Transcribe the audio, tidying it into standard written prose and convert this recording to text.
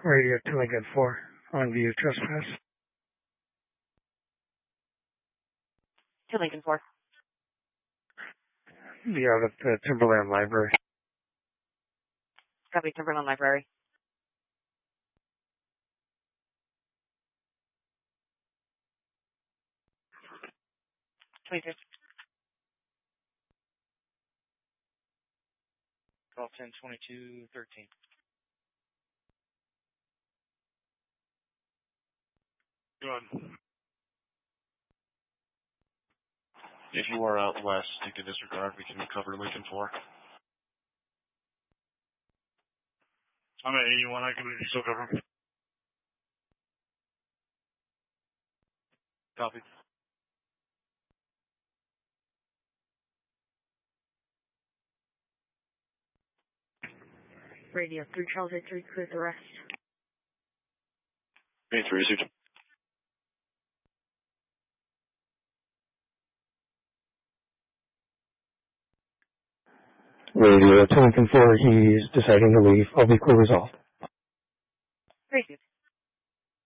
Radio to Lincoln 4, on view trespass. To Lincoln 4. Be out at the Timberland Library. Copy, Timberland Library. Twenty-two. 12, 10, 22, 13. Go ahead. If you are out west, you can disregard. We can cover Lincoln 4. I'm at 81. I can still cover. Copy. Radio 3 Charles 83, clear the rest. 83 research. Radio to Lincoln 4, he's deciding to leave. I'll be cool resolved. Very good.